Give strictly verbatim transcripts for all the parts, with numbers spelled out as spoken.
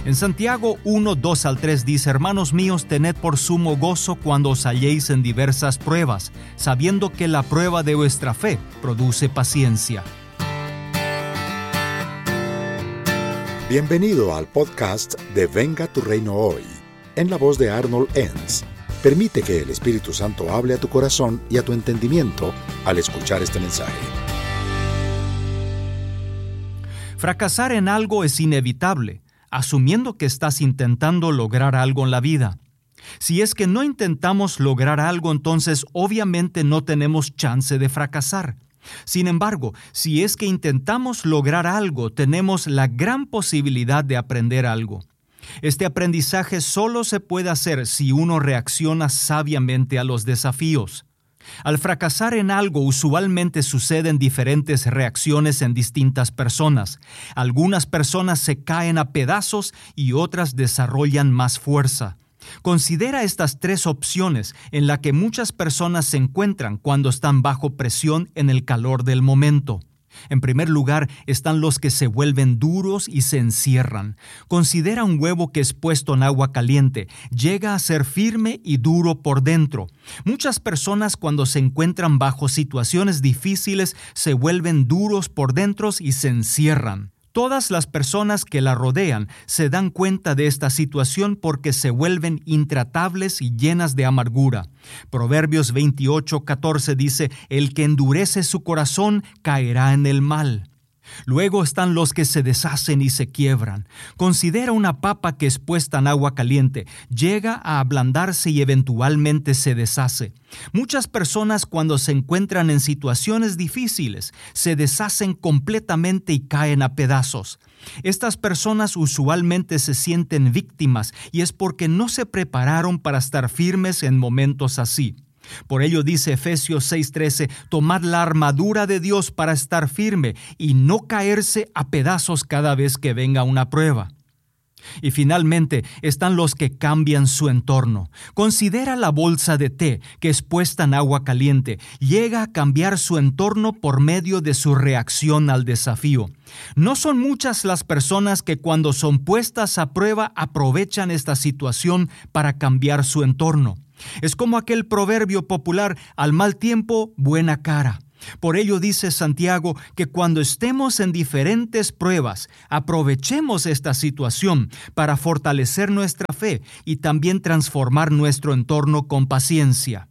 En Santiago uno, dos al tres dice: Hermanos míos, tened por sumo gozo cuando os halléis en diversas pruebas, sabiendo que la prueba de vuestra fe produce paciencia. Bienvenido al podcast de Venga tu Reino Hoy, en la voz de Arnold Enns. Permite que el Espíritu Santo hable a tu corazón y a tu entendimiento al escuchar este mensaje. Fracasar en algo es inevitable, asumiendo que estás intentando lograr algo en la vida. Si es que no intentamos lograr algo, entonces obviamente no tenemos chance de fracasar. Sin embargo, si es que intentamos lograr algo, tenemos la gran posibilidad de aprender algo. Este aprendizaje solo se puede hacer si uno reacciona sabiamente a los desafíos. Al fracasar en algo, usualmente suceden diferentes reacciones en distintas personas. Algunas personas se caen a pedazos y otras desarrollan más fuerza. Considera estas tres opciones en las que muchas personas se encuentran cuando están bajo presión en el calor del momento. En primer lugar, están los que se vuelven duros y se encierran. Considera un huevo que es puesto en agua caliente. Llega a ser firme y duro por dentro. Muchas personas, cuando se encuentran bajo situaciones difíciles, se vuelven duros por dentro y se encierran. Todas las personas que la rodean se dan cuenta de esta situación porque se vuelven intratables y llenas de amargura. Proverbios veintiocho, catorce dice: El que endurece su corazón caerá en el mal. Luego están los que se deshacen y se quiebran. Considera una papa que es puesta en agua caliente. Llega a ablandarse y eventualmente se deshace. Muchas personas, cuando se encuentran en situaciones difíciles, se deshacen completamente y caen a pedazos. Estas personas usualmente se sienten víctimas y es porque no se prepararon para estar firmes en momentos así. Por ello dice Efesios seis trece: Tomad la armadura de Dios para estar firme y no caerse a pedazos cada vez que venga una prueba. Y finalmente están los que cambian su entorno. Considera la bolsa de té que es puesta en agua caliente. Llega a cambiar su entorno por medio de su reacción al desafío. No son muchas las personas que cuando son puestas a prueba aprovechan esta situación para cambiar su entorno. Es como aquel proverbio popular: al mal tiempo, buena cara. Por ello dice Santiago que cuando estemos en diferentes pruebas, aprovechemos esta situación para fortalecer nuestra fe y también transformar nuestro entorno con paciencia.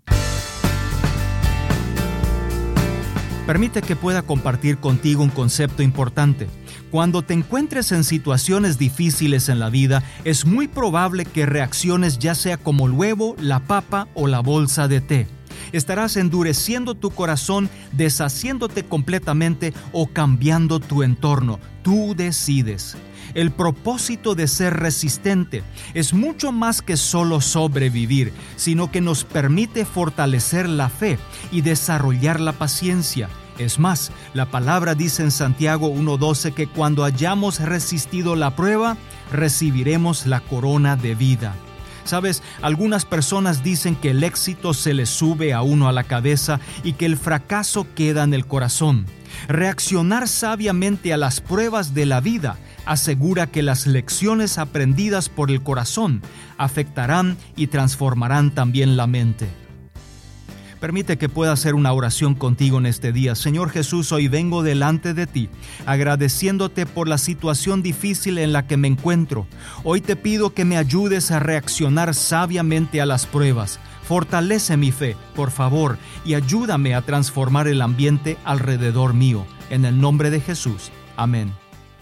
Permite que pueda compartir contigo un concepto importante. Cuando te encuentres en situaciones difíciles en la vida, es muy probable que reacciones ya sea como el huevo, la papa o la bolsa de té. Estarás endureciendo tu corazón, deshaciéndote completamente o cambiando tu entorno. Tú decides. El propósito de ser resistente es mucho más que solo sobrevivir, sino que nos permite fortalecer la fe y desarrollar la paciencia. Es más, la palabra dice en Santiago uno doce que cuando hayamos resistido la prueba, recibiremos la corona de vida. Sabes, algunas personas dicen que el éxito se le sube a uno a la cabeza y que el fracaso queda en el corazón. Reaccionar sabiamente a las pruebas de la vida asegura que las lecciones aprendidas por el corazón afectarán y transformarán también la mente. Permite que pueda hacer una oración contigo en este día. Señor Jesús, hoy vengo delante de ti, agradeciéndote por la situación difícil en la que me encuentro. Hoy te pido que me ayudes a reaccionar sabiamente a las pruebas. Fortalece mi fe, por favor, y ayúdame a transformar el ambiente alrededor mío. En el nombre de Jesús. Amén.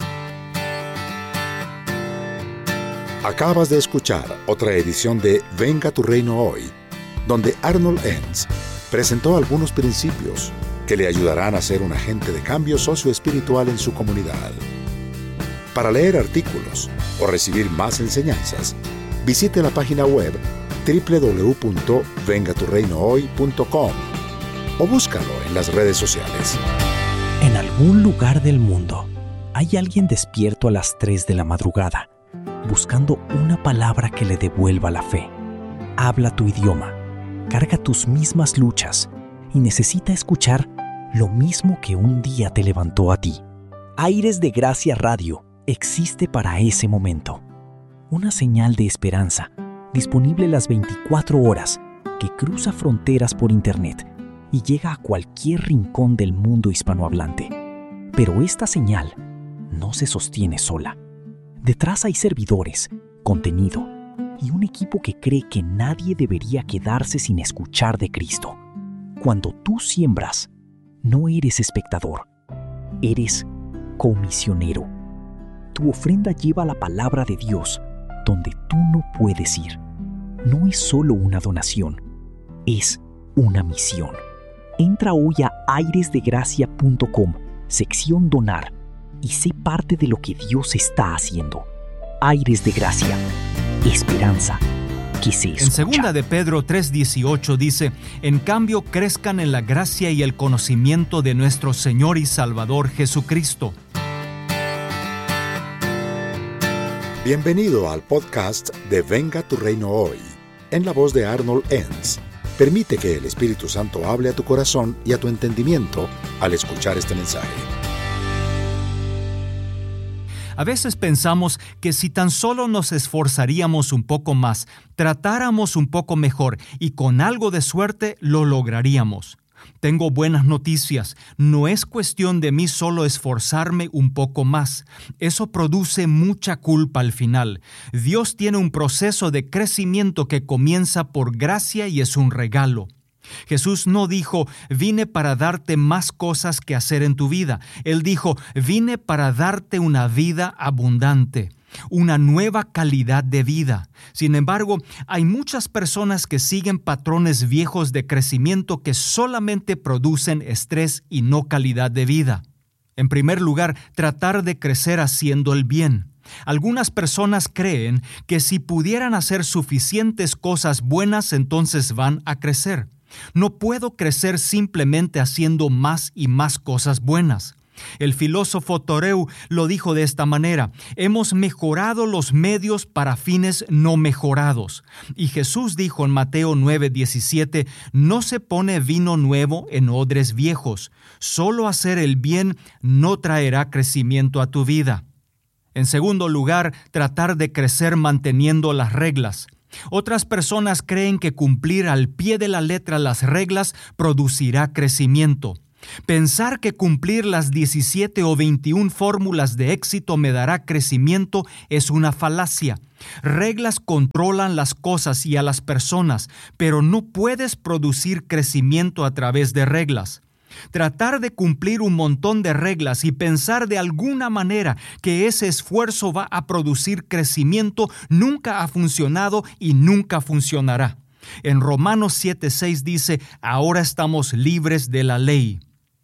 Acabas de escuchar otra edición de Venga tu Reino Hoy, donde Arnold Enns presentó algunos principios que le ayudarán a ser un agente de cambio socioespiritual en su comunidad. Para leer artículos o recibir más enseñanzas, visite la página web doble u doble u doble u punto venga tu reino hoy punto com o búscalo en las redes sociales. En algún lugar del mundo hay alguien despierto a las tres de la madrugada, buscando una palabra que le devuelva la fe. Habla tu idioma, carga tus mismas luchas y necesita escuchar lo mismo que un día te levantó a ti. Aires de Gracia Radio existe para ese momento. Una señal de esperanza, disponible las veinticuatro horas, que cruza fronteras por Internet y llega a cualquier rincón del mundo hispanohablante. Pero esta señal no se sostiene sola. Detrás hay servidores, contenido y un equipo que cree que nadie debería quedarse sin escuchar de Cristo. Cuando tú siembras, no eres espectador, eres comisionero. Tu ofrenda lleva la palabra de Dios donde tú no puedes ir. No es solo una donación, es una misión. Entra hoy a aires de gracia punto com, sección Donar, y sé parte de lo que Dios está haciendo. Aires de Gracia, esperanza que se escucha. En segunda de Pedro tres dieciocho dice: en cambio crezcan en la gracia y el conocimiento de nuestro Señor y Salvador Jesucristo. Bienvenido al podcast de Venga tu Reino Hoy, en la voz de Arnold Enns. Permite que el Espíritu Santo hable a tu corazón y a tu entendimiento al escuchar este mensaje. A veces pensamos que si tan solo nos esforzaríamos un poco más, tratáramos un poco mejor y con algo de suerte lo lograríamos. Tengo buenas noticias. No es cuestión de mí solo esforzarme un poco más. Eso produce mucha culpa al final. Dios tiene un proceso de crecimiento que comienza por gracia y es un regalo. Jesús no dijo, vine para darte más cosas que hacer en tu vida. Él dijo, vine para darte una vida abundante, una nueva calidad de vida. Sin embargo, hay muchas personas que siguen patrones viejos de crecimiento que solamente producen estrés y no calidad de vida. En primer lugar, tratar de crecer haciendo el bien. Algunas personas creen que si pudieran hacer suficientes cosas buenas, entonces van a crecer. No puedo crecer simplemente haciendo más y más cosas buenas. El filósofo Thoreau lo dijo de esta manera: hemos mejorado los medios para fines no mejorados. Y Jesús dijo en Mateo nueve diecisiete, no se pone vino nuevo en odres viejos. Solo hacer el bien no traerá crecimiento a tu vida. En segundo lugar, tratar de crecer manteniendo las reglas. Otras personas creen que cumplir al pie de la letra las reglas producirá crecimiento. Pensar que cumplir las diecisiete o veintiuna fórmulas de éxito me dará crecimiento es una falacia. Reglas controlan las cosas y a las personas, pero no puedes producir crecimiento a través de reglas. Tratar de cumplir un montón de reglas y pensar de alguna manera que ese esfuerzo va a producir crecimiento nunca ha funcionado y nunca funcionará. En Romanos siete seis dice, ahora estamos libres de la ley.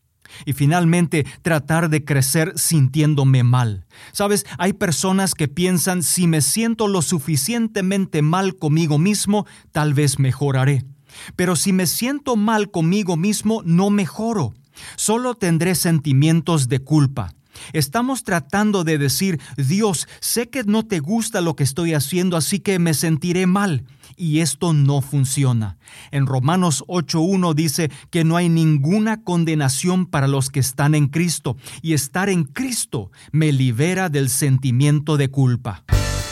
Y finalmente, tratar de crecer sintiéndome mal. ¿Sabes? Hay personas que piensan, si me siento lo suficientemente mal conmigo mismo, tal vez mejoraré. Pero si me siento mal conmigo mismo, no mejoro. Solo tendré sentimientos de culpa. Estamos tratando de decir, Dios, sé que no te gusta lo que estoy haciendo, así que me sentiré mal. Y esto no funciona. En Romanos ocho uno dice que no hay ninguna condenación para los que están en Cristo, y estar en Cristo me libera del sentimiento de culpa.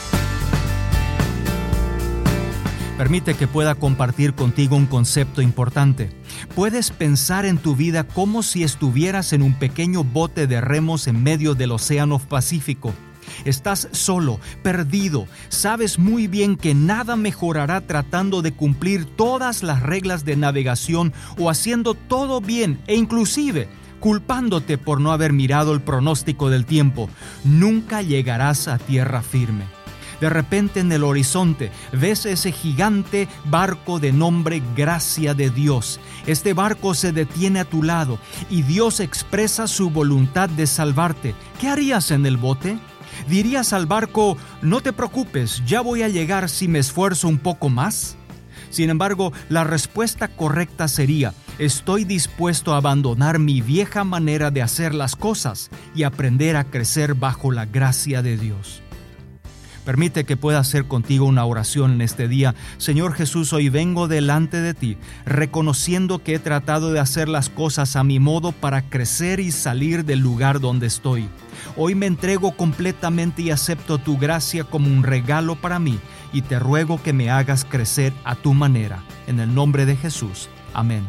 Permite que pueda compartir contigo un concepto importante. Puedes pensar en tu vida como si estuvieras en un pequeño bote de remos en medio del Océano Pacífico. Estás solo, perdido. Sabes muy bien que nada mejorará tratando de cumplir todas las reglas de navegación o haciendo todo bien e inclusive culpándote por no haber mirado el pronóstico del tiempo. Nunca llegarás a tierra firme. De repente en el horizonte ves ese gigante barco de nombre Gracia de Dios. Este barco se detiene a tu lado y Dios expresa su voluntad de salvarte. ¿Qué harías en el bote? ¿Dirías al barco, no te preocupes, ya voy a llegar si me esfuerzo un poco más? Sin embargo, la respuesta correcta sería, estoy dispuesto a abandonar mi vieja manera de hacer las cosas y aprender a crecer bajo la gracia de Dios. Permite que pueda hacer contigo una oración en este día. Señor Jesús, hoy vengo delante de ti, reconociendo que he tratado de hacer las cosas a mi modo para crecer y salir del lugar donde estoy. Hoy me entrego completamente y acepto tu gracia como un regalo para mí, y te ruego que me hagas crecer a tu manera. En el nombre de Jesús. Amén.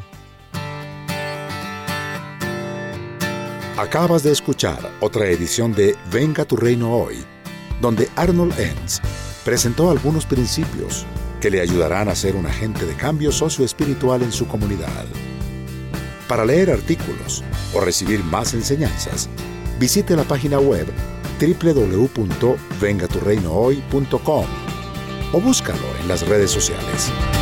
Acabas de escuchar otra edición de Venga a tu Reino Hoy, donde Arnold Enns presentó algunos principios que le ayudarán a ser un agente de cambio socioespiritual en su comunidad. Para leer artículos o recibir más enseñanzas, visite la página web doble u doble u doble u punto venga tu reino hoy punto com o búscalo en las redes sociales.